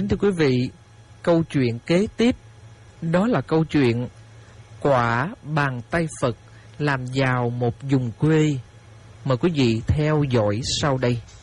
kính thưa quý vị, câu chuyện kế tiếp đó là câu chuyện quả bàn tay Phật làm giàu một vùng quê. Mời quý vị theo dõi sau đây.